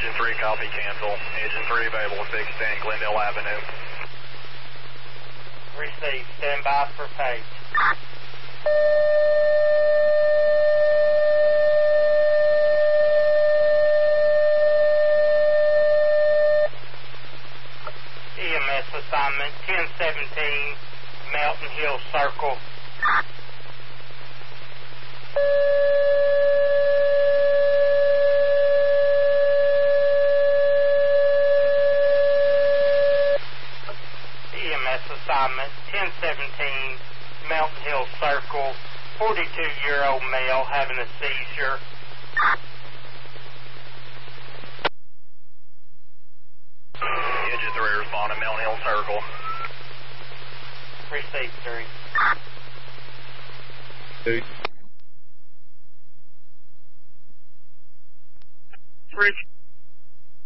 Engine 3, copy, cancel. Engine 3 available, 610 Glendale Avenue. Receive, stand by for page. EMS assignment 1017 Mountain Hill Circle. EMS assignment 1017 Mountain Hill Circle. 42-year-old male having a seizure. Engine 3 responding, Mountain Hill Circle. Receive 3. 3.